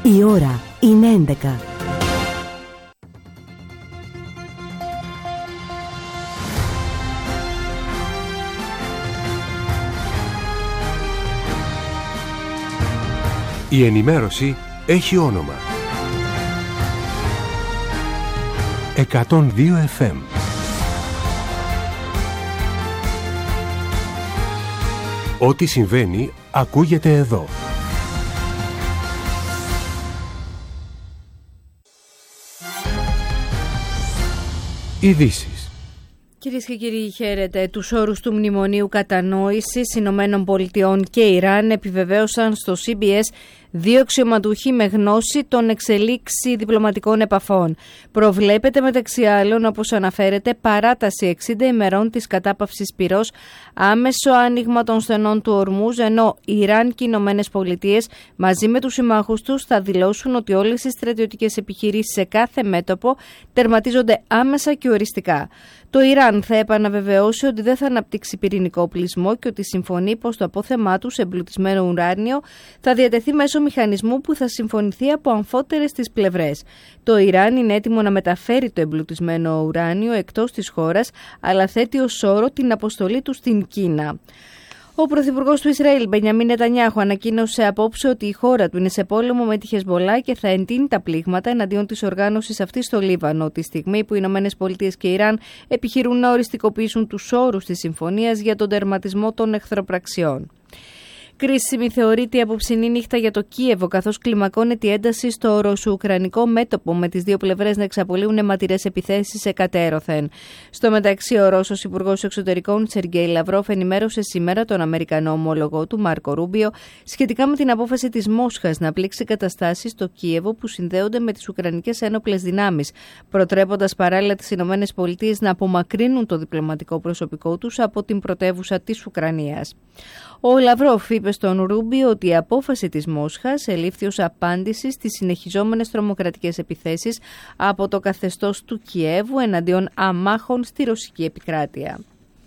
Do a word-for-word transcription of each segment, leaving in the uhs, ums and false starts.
Η ώρα είναι έντεκα. Η ενημέρωση έχει όνομα. εκατόν δύο εφ εμ. Ό,τι συμβαίνει ακούγεται εδώ. Ειδήσεις. Κυρίες και κύριοι, χαίρετε. Τους όρους του Μνημονίου Κατανόησης Ηνωμένων Πολιτειών και Ιράν επιβεβαίωσαν στο σι μπι ες δύο αξιωματούχοι με γνώση των εξελίξει διπλωματικών επαφών. Προβλέπεται μεταξύ άλλων, όπως αναφέρεται, παράταση εξήντα ημερών της κατάπαυσης πυρός, άμεσο άνοιγμα των στενών του Ορμούζ, ενώ Ιράν και οι Ηνωμένες Πολιτείες μαζί με τους συμμάχους τους θα δηλώσουν ότι όλες οι στρατιωτικές επιχειρήσεις σε κάθε μέτωπο τερματίζονται άμεσα και οριστικά. Το Ιράν θα επαναβεβαιώσει ότι δεν θα αναπτύξει πυρηνικό οπλισμό και ότι συμφωνεί πως το απόθεμά του σε εμπλουτισμένο ουράνιο θα διατεθεί μέσω μηχανισμού που θα συμφωνηθεί από αμφότερες τις πλευρές. Το Ιράν είναι έτοιμο να μεταφέρει το εμπλουτισμένο ουράνιο εκτός της χώρας, αλλά θέτει ως όρο την αποστολή του στην Κίνα. Ο Πρωθυπουργός του Ισραήλ, Μπενιαμίν Νετανιάχου, ανακοίνωσε απόψε ότι η χώρα του είναι σε πόλεμο με τη Χεσμολά και θα εντείνει τα πλήγματα εναντίον της οργάνωσης αυτής στο Λίβανο, τη στιγμή που οι Ηνωμένες Πολιτείες και Ιράν επιχειρούν να οριστικοποιήσουν τους όρους της συμφωνίας για τον τερματισμό των εχθροπραξιών. Κρίσιμη θεωρείται η απόψινή νύχτα για το Κίεβο, καθώς κλιμακώνεται η ένταση στο ρωσο-ουκρανικό μέτωπο, με τις δύο πλευρές να εξαπολύουν αιματηρές επιθέσεις εκατέρωθεν. Στο μεταξύ, ο Ρώσος Υπουργός Εξωτερικών Σεργέι Λαυρόφ ενημέρωσε σήμερα τον Αμερικανό ομόλογο του Μάρκο Ρούμπιο σχετικά με την απόφαση της Μόσχας να πλήξει καταστάσεις στο Κίεβο που συνδέονται με τις Ουκρανικές ένοπλες δυνάμεις, προτρέποντας παράλληλα τις Ηνωμένες Πολιτείες να απομακρύνουν το διπλωματικό προσωπικό τους από την πρωτεύουσα της Ουκρανίας. Ο Λαυρόφ είπε στον Ρούμπιο ότι η απόφαση της Μόσχας ελήφθη ως απάντηση στις συνεχιζόμενες τρομοκρατικές επιθέσεις από το καθεστώς του Κιέβου εναντίον αμάχων στη ρωσική επικράτεια.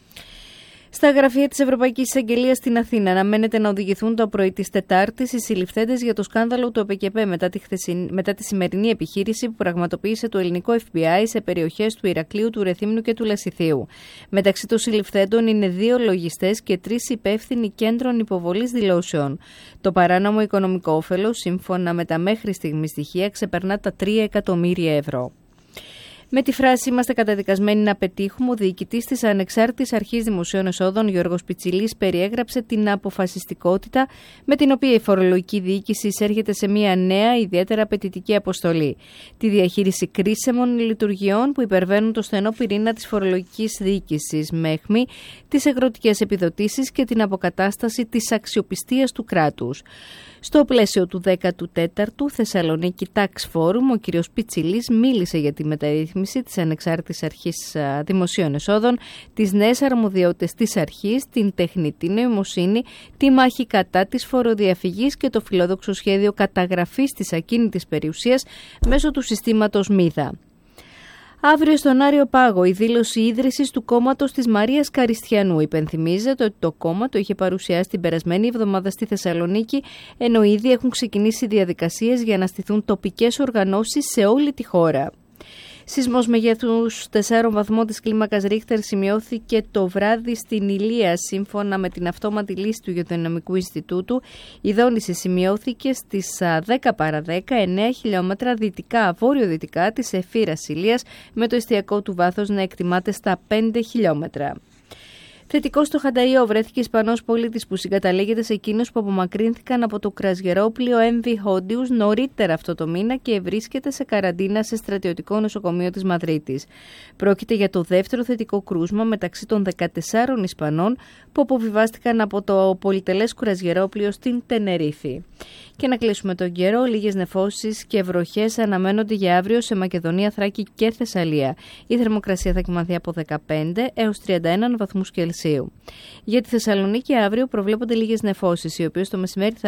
Στα γραφεία της Ευρωπαϊκής Εισαγγελίας στην Αθήνα αναμένεται να οδηγηθούν το πρωί της Τετάρτης οι συλληφθέντες για το σκάνδαλο του ΕΠΕΚΕΠΕ μετά τη, χθεσιν... μετά τη σημερινή επιχείρηση που πραγματοποίησε το ελληνικό εφ μπι άι σε περιοχές του Ηρακλείου, του Ρεθύμνου και του Λασιθίου. Μεταξύ των συλληφθέντων είναι δύο λογιστές και τρεις υπεύθυνοι κέντρων υποβολής δηλώσεων. Το παράνομο οικονομικό όφελος, σύμφωνα με τα μέχρι στιγμής στοιχεία, ξεπερνά τα τρία εκατομμύρια ευρώ. Με τη φράση «Είμαστε καταδικασμένοι να πετύχουμε», ο διοικητής της Ανεξάρτητης Αρχής Δημοσίων Εσόδων, Γιώργος Πιτσιλής, περιέγραψε την αποφασιστικότητα με την οποία η φορολογική διοίκηση εισέρχεται σε μια νέα, ιδιαίτερα απαιτητική αποστολή. Τη διαχείριση κρίσιμων λειτουργιών που υπερβαίνουν το στενό πυρήνα της φορολογικής διοίκησης, με αιχμή τις αγροτικές επιδοτήσεις και την αποκατάσταση της αξιοπιστίας του κράτους. Στο πλαίσιο του δέκατου τέταρτου Θεσσαλονίκη Tax Forum, ο κ. Πιτσιλής μίλησε για τη μεταρρύθμιση της Ανεξάρτητης Αρχής Δημοσίων Εσόδων, τις νέες αρμοδιότητες της αρχής, την τεχνητή νοημοσύνη, τη μάχη κατά της φοροδιαφυγής και το φιλόδοξο σχέδιο καταγραφής της ακίνητης περιουσίας μέσω του συστήματος ΜΥΔΑ. Αύριο στον Άριο Πάγο η δήλωση ίδρυσης του κόμματος της Μαρίας Καριστιανού. Υπενθυμίζεται ότι το κόμμα το είχε παρουσιάσει την περασμένη εβδομάδα στη Θεσσαλονίκη, ενώ ήδη έχουν ξεκινήσει διαδικασίες για να στηθούν τοπικές οργανώσεις σε όλη τη χώρα. Σεισμός μεγέθους τεσσάρων βαθμών της κλίμακας Ρίχτερ σημειώθηκε το βράδυ στην Ηλία, σύμφωνα με την αυτόματη λύση του Γεωδυναμικού Ινστιτούτου. Η δόνηση σημειώθηκε στις δέκα παρά δέκα, εννέα χιλιόμετρα δυτικά βόρειο-δυτικά της Εφήρας Ηλίας, με το εστιακό του βάθος να εκτιμάται στα πέντε χιλιόμετρα. Θετικό στο Χανταϊό βρέθηκε Ισπανός πολίτης που συγκαταλέγεται σε εκείνους που απομακρύνθηκαν από το κρασγερόπλοιο εμ βι Hondius νωρίτερα αυτό το μήνα και βρίσκεται σε καραντίνα σε στρατιωτικό νοσοκομείο της Μαδρίτης. Πρόκειται για το δεύτερο θετικό κρούσμα μεταξύ των δεκατεσσάρων Ισπανών που αποβιβάστηκαν από το πολυτελές κρασγερόπλοιο στην Τενερίφη. Και να κλείσουμε τον καιρό, λίγες νεφώσεις και βροχές αναμένονται για αύριο σε Μακεδονία, Θράκη και Θεσσαλία. Η θερμοκρασία θα κυμανθεί από δεκαπέντε έως τριάντα ένα βαθμούς Κελσίου. Για τη Θεσσαλονίκη αύριο προβλέπονται λίγες νεφώσεις, οι οποίες το μεσημέρι θα